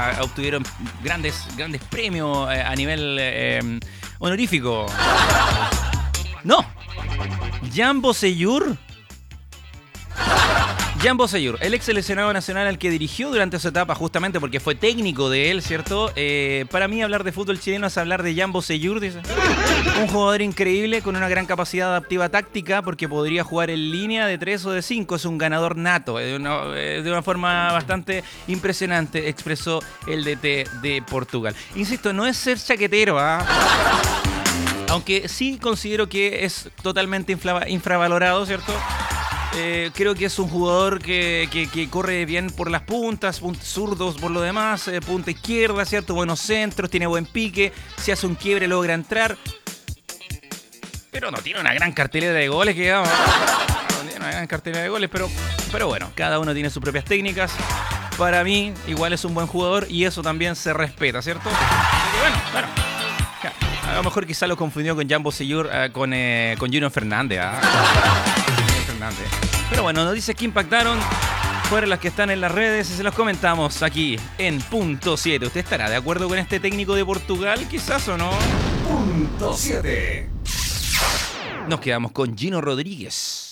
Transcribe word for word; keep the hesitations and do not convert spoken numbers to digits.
a, obtuvieron grandes, grandes premios a nivel eh, honorífico. No, Jan Bosellur. Jan Bosellur, el ex seleccionado nacional al que dirigió durante su etapa, justamente porque fue técnico de él, ¿cierto? Eh, para mí hablar de fútbol chileno es hablar de Jan Bosellur, dice. Un jugador increíble con una gran capacidad adaptiva táctica porque podría jugar en línea de tres o de cinco. Es un ganador nato, de una, de una forma bastante impresionante, expresó el D T de Portugal. Insisto, no es ser chaquetero, ¿ah? Aunque sí considero que es totalmente infla, infravalorado, ¿cierto? Eh, creo que es un jugador que, que, que corre bien por las puntas, puntos zurdos por lo demás, eh, punta izquierda, ¿cierto? Buenos centros, tiene buen pique, si hace un quiebre logra entrar. Pero no tiene una gran cartelera de goles, que digamos. No tiene una gran cartelera de goles, pero, pero bueno, cada uno tiene sus propias técnicas. Para mí, igual es un buen jugador y eso también se respeta, ¿cierto? Y bueno, bueno. A lo mejor quizá lo confundió con Jan Bosellur, uh, con, eh, con Junior Fernández, ¿ah? Fernández. Pero bueno, noticias que impactaron fueron las que están en las redes y se los comentamos aquí en Punto siete. ¿Usted estará de acuerdo con este técnico de Portugal, quizás, o no? Punto siete. Nos quedamos con Gino Rodríguez.